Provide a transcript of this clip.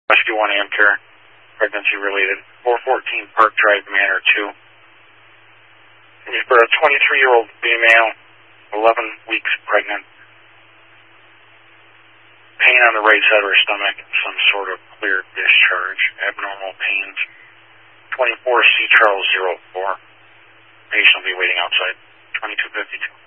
Rescue 1 Amcare, pregnancy related, 414 Park Drive, Manor 2. You've got a 23-year-old female, 11 weeks pregnant, pain on the right side of her stomach, some sort of clear discharge, abnormal pains, 24 C. Charles 04. Patient will be waiting outside, 2252.